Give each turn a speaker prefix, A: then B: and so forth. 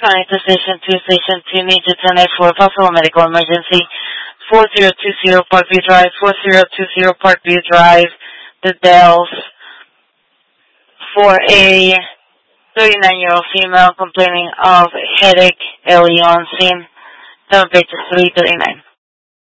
A: County to Station 2, Station 2, need to 10 for possible medical emergency. 4020 Parkview Drive, 4020 Parkview Drive, the Dells, for a 39-year-old female complaining of headache early on scene. Number page is 339.